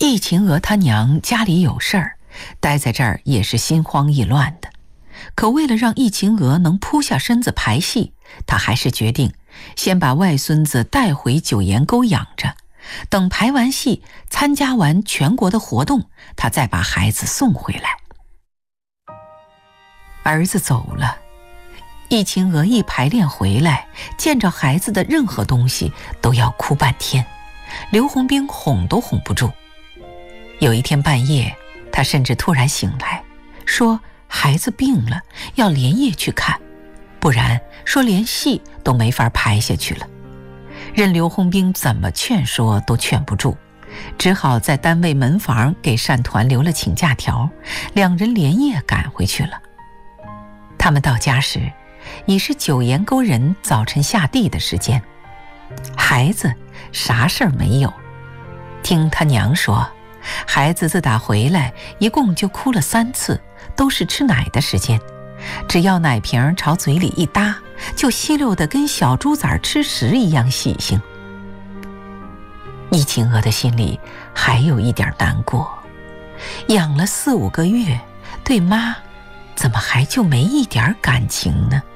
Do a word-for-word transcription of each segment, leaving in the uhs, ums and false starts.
易秦娥她娘家里有事儿，待在这儿也是心慌意乱的。可为了让易秦娥能扑下身子排戏，她还是决定先把外孙子带回九岩沟养着，等排完戏，参加完全国的活动，她再把孩子送回来。儿子走了，易秦娥一排练回来，见着孩子的任何东西都要哭半天，刘洪兵哄都哄不住。有一天半夜，他甚至突然醒来，说孩子病了，要连夜去看，不然说连戏都没法排下去了。任刘洪兵怎么劝说都劝不住，只好在单位门房给单团留了请假条，两人连夜赶回去了。他们到家时，已是九岩沟人早晨下地的时间，孩子啥事儿没有。听他娘说，孩子自打回来一共就哭了三次，都是吃奶的时间，只要奶瓶朝嘴里一搭，就吸溜得跟小猪崽吃食一样喜庆。易秦娥的心里还有一点难过，养了四五个月，对妈怎么还就没一点感情呢？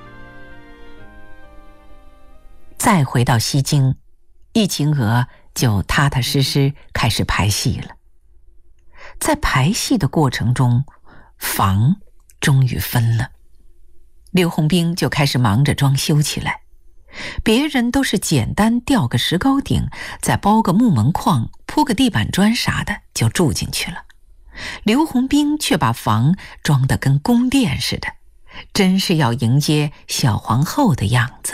再回到西京，易秦娥就踏踏实实开始排戏了。在排戏的过程中，房终于分了，刘洪兵就开始忙着装修起来。别人都是简单吊个石膏顶，再包个木门框，铺个地板砖啥的就住进去了。刘洪兵却把房装得跟宫殿似的，真是要迎接小皇后的样子。